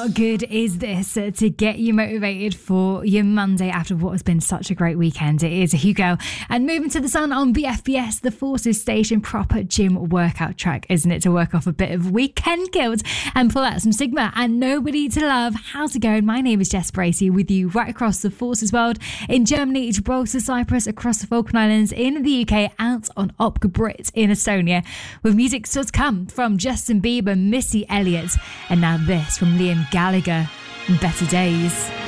How good is this to get you motivated for your Monday after what has been such a great weekend? It is Hugo and Moving to the Sun on BFBS, the Forces Station. Proper gym workout track, isn't it, to work off a bit of weekend guilt and pull out some Sigma and Nobody to Love. How's it going? My name is Jess Bracey with you right across the Forces world, in Germany, Gibraltar, Cyprus, across the Falkland Islands, in the UK, out on Opka Brit in Estonia, with music still to come from Justin Bieber, Missy Elliott, and now this from Liam Gallagher, Better Days.